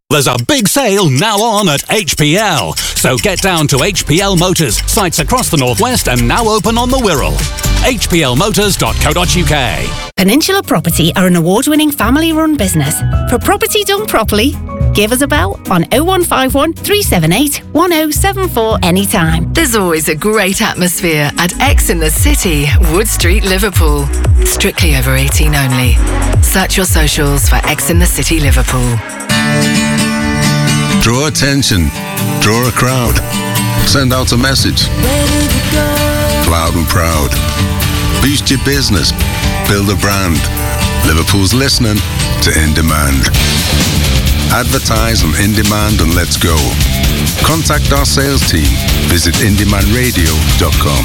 There's a big sale now on at HPL. So get down to HPL Motors, sites across the Northwest and now open on the Wirral. hplmotors.co.uk. Peninsula Property are an award-winning family-run business. For property done properly, give us a bell on 0151 378 1074 anytime. There's always a great atmosphere at X in the City, Wood Street, Liverpool. Strictly over 18 only. Search your socials for X in the City, Liverpool. Draw attention. Draw a crowd. Send out a message. Loud and proud. Boost your business. Build a brand. Liverpool's listening to In Demand. Advertise on In Demand and let's go. Contact our sales team. Visit indemandradio.com.